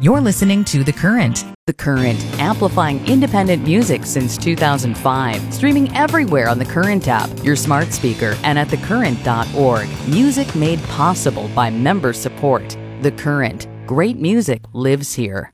You're listening to The Current. The Current, amplifying independent music since 2005. Streaming everywhere on the Current app, your smart speaker, and at thecurrent.org. Music made possible by member support. The Current. Great music lives here.